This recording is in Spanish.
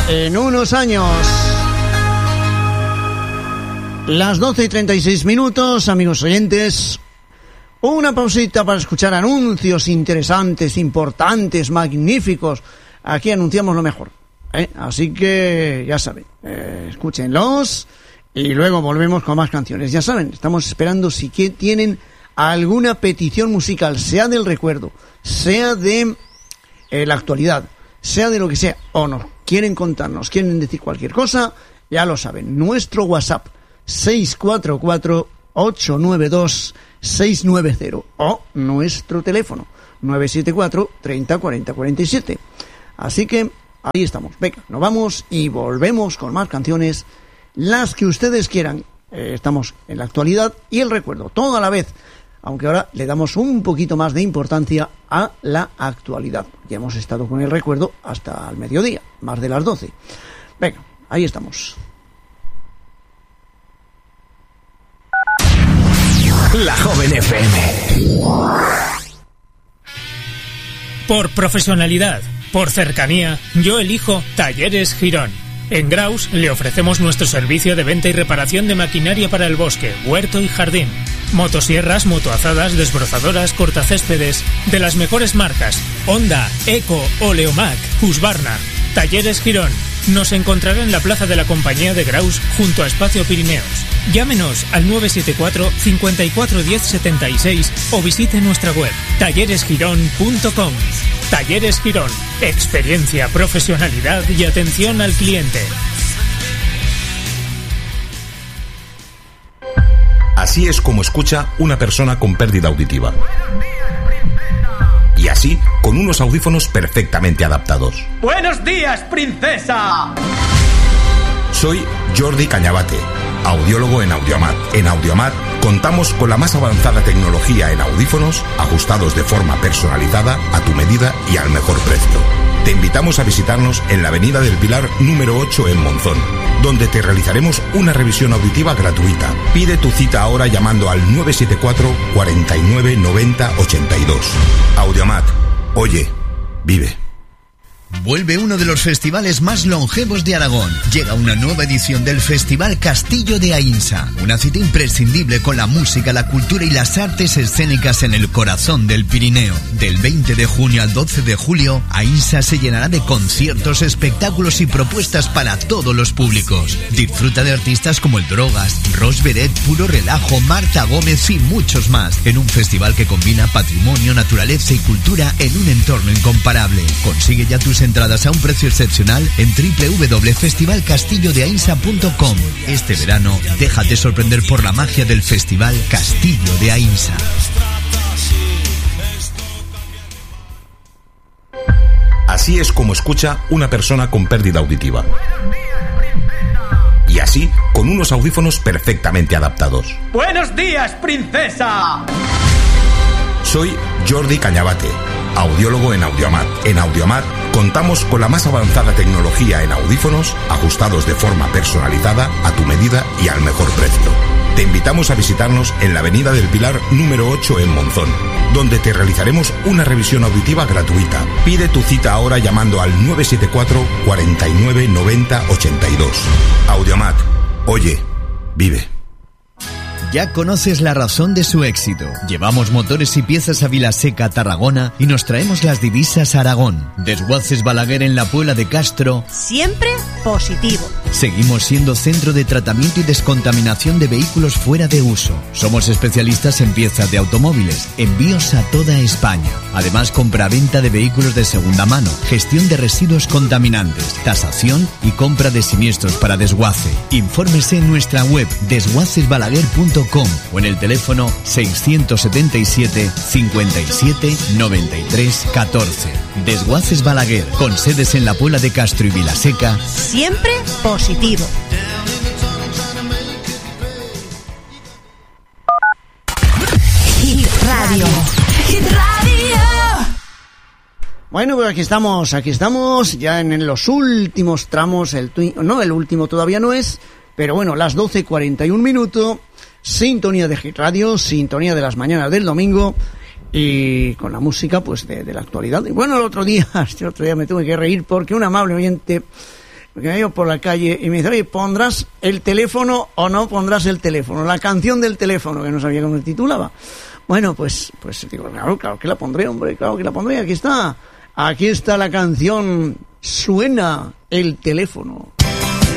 en unos años. Las 12:36, amigos oyentes. Una pausita para escuchar anuncios interesantes, importantes, magníficos. Aquí anunciamos lo mejor, así que ya saben, escúchenlos y luego volvemos con más canciones. Ya saben, estamos esperando si tienen alguna petición musical, sea del recuerdo, sea de la actualidad, sea de lo que sea, o nos quieren contarnos, quieren decir cualquier cosa, ya lo saben. Nuestro WhatsApp 644-892-690 o nuestro teléfono 974 30 40 47. Así que ahí estamos. Venga, nos vamos y volvemos con más canciones, las que ustedes quieran. Estamos en la actualidad y el recuerdo, todo a la vez, aunque ahora le damos un poquito más de importancia a la actualidad. Ya hemos estado con el recuerdo hasta el mediodía, más de las 12. Venga, ahí estamos. La Joven FM. Por profesionalidad, por cercanía, yo elijo Talleres Girón. En Graus le ofrecemos nuestro servicio de venta y reparación de maquinaria para el bosque, huerto y jardín. Motosierras, motoazadas, desbrozadoras, cortacéspedes, de las mejores marcas: Honda, Eco, Oleomac, Husqvarna. Talleres Girón. Nos encontrará en la plaza de la Compañía de Graus, junto a Espacio Pirineos. Llámenos al 974 54 10 76 o visite nuestra web talleresgirón.com. Talleres Girón. Experiencia, profesionalidad y atención al cliente. Así es como escucha una persona con pérdida auditiva. Y así, con unos audífonos perfectamente adaptados. ¡Buenos días, princesa! Soy Jordi Cañabate, audiólogo en Audiomat. En Audiomat contamos con la más avanzada tecnología en audífonos, ajustados de forma personalizada, a tu medida y al mejor precio. Te invitamos a visitarnos en la Avenida del Pilar número 8 en Monzón, donde te realizaremos una revisión auditiva gratuita. Pide tu cita ahora llamando al 974 49 90 82. Audiomat. Oye, vive. Vuelve uno de los festivales más longevos de Aragón. Llega una nueva edición del Festival Castillo de Aínsa. Una cita imprescindible con la música, la cultura y las artes escénicas en el corazón del Pirineo. Del 20 de junio al 12 de julio, Aínsa se llenará de conciertos, espectáculos y propuestas para todos los públicos. Disfruta de artistas como el Drogas, Ros Beret, Puro Relajo, Marta Gómez y muchos más. En un festival que combina patrimonio, naturaleza y cultura en un entorno incomparable. Consigue ya tus entradas a un precio excepcional en www.festivalcastillodeainsa.com. Este verano, déjate sorprender por la magia del Festival Castillo de Aínsa. Así es como escucha una persona con pérdida auditiva. Y así, con unos audífonos perfectamente adaptados. ¡Buenos días, princesa! Soy Jordi Cañabate, audiólogo en Audiomat. En Audiomat contamos con la más avanzada tecnología en audífonos, ajustados de forma personalizada, a tu medida y al mejor precio. Te invitamos a visitarnos en la Avenida del Pilar número 8 en Monzón, donde te realizaremos una revisión auditiva gratuita. Pide tu cita ahora llamando al 974 49 90 82. Audiomat. Oye, vive. Ya conoces la razón de su éxito. Llevamos motores y piezas a Vilaseca, Tarragona, y nos traemos las divisas a Aragón. Desguaces Balaguer en la Puebla de Castro. Siempre positivo. Seguimos siendo centro de tratamiento y descontaminación de vehículos fuera de uso. Somos especialistas en piezas de automóviles, envíos a toda España. Además, compra-venta de vehículos de segunda mano, gestión de residuos contaminantes, tasación y compra de siniestros para desguace. Infórmese en nuestra web desguacesbalaguer.com o en el teléfono 677 57 93 14. Desguaces Balaguer, con sedes en la Puebla de Castro y Vilaseca. Siempre positivo. Hit Radio. Hit Radio. Bueno, pues aquí estamos ya en los últimos tramos, el último todavía no es, pero bueno, las 12:41, sintonía de Hit Radio, sintonía de las mañanas del domingo y con la música pues de la actualidad. Y bueno, el otro día me tuve que reír porque un amable oyente porque me iba por la calle y me dice, oye, ¿pondrás el teléfono o no pondrás el teléfono? La canción del teléfono, que no sabía cómo se titulaba. Bueno, pues digo, claro que la pondré, hombre, claro que la pondré, aquí está la canción, Suena el teléfono.